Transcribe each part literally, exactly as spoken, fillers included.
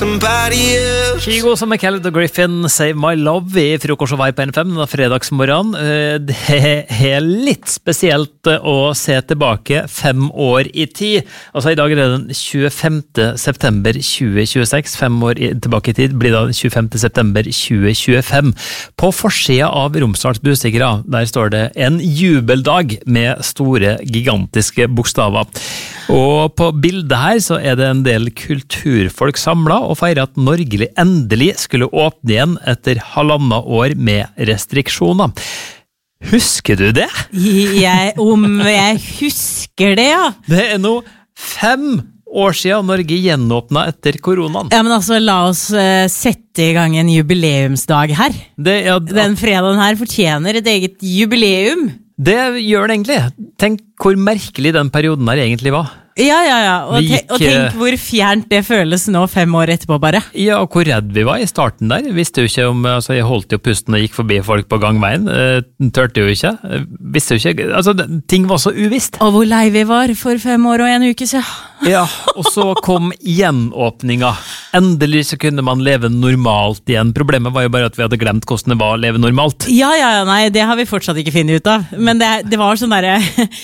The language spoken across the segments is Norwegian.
Kygo som er Khaled og Griffin, Save My Love i frokost og vei på N fem denne fredagsmorgen. Det er litt spesielt å se tilbake fem år i tid. Altså i dag er det den tjuefemte september tjue tjueseks, fem år tilbake i tid blir det den tjuefemte september tjue tjuefem. På forsida av Romsdals Bustikkere, der står det en jubeldag med store, gigantiske bokstaver. Og på bildet her så er det en del kulturfolk samlet og feirer at Norge endelig skulle åpne igjen etter halvannet år med restriksjoner. Husker du det? Jeg, om jeg husker det, ja. Det er nå fem år siden Norge gjenåpnet etter koronaen. Ja, men altså, la oss uh, sette i gang en jubileumsdag her. Det, ja, Den fredagen her fortjener et eget jubileum. Det gjør det egentlig. Tenk hvor merkelig den perioden her egentlig var. Ja, ja, ja. Og, gikk, te og tenk hvor fjernt det føles nå fem år etterpå bare. Ja, og hvor redd vi var i starten der. Visste jo ikke om, altså jeg holdt jo pusten og gikk forbi folk på gangveien. Uh, tørte jo ikke. Uh, visste jo ikke, altså ting var så uvisst. Og hvor lei vi var for fem år og en uke siden. Ja, og så kom gjenåpninga. Endelig så kunne man leve normalt igjen. Problemet var jo bare at vi hadde glemt hvordan det var å leve normalt. Ja, ja, nei, det har vi fortsatt ikke funnet ut av. Men det, det var sånn der,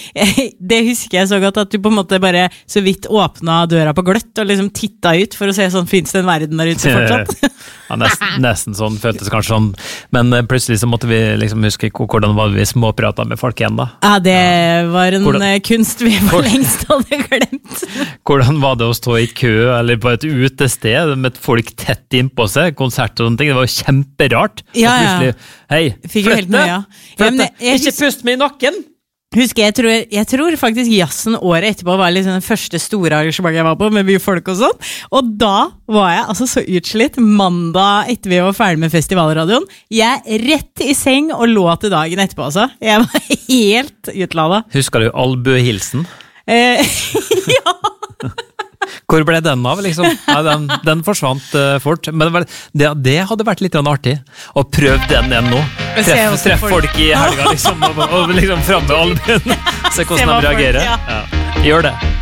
det husker jeg så godt at du på en måte bare så vidt åpna døra på gløtt og liksom titta ut for å se sånn, finnes det en verden der ute fortsatt? Ja, nesten, nesten sånn, føltes kanskje sånn, men plutselig så måtte vi liksom huske hvordan var vi småpratet med folk igjen da. Ja, det var en hvordan, kunst vi for lengst hadde glemt. Hvordan var det å stå i kø eller på et utested med folk tett innpå seg, konsert og sånne ting, det var jo kjemperart. Ja, ja. Hei, flytte, ja. flytte. Ja, ikke pust med i nakken! Husker, jeg tror, jeg tror faktisk jazzen året etterpå var liksom den første store arrangementet jeg var på, med mye folk og sånn. Og da var jeg altså så utslitt mandag etter vi var ferdig med festivalradioen. Jeg rett i seng og lå til dagen etterpå, altså. Jeg var helt utladet. Husker du albuehilsen? Eh, ja! Hvor ble den av, liksom? Ja, den, den forsvant uh, fort. Men det, det hadde vært litt annet å prøve den igjen nå. Treff, treff folk i helga, liksom, og, og liksom frem med albuen. Se hvordan de reagerer. Ja. Gjør det.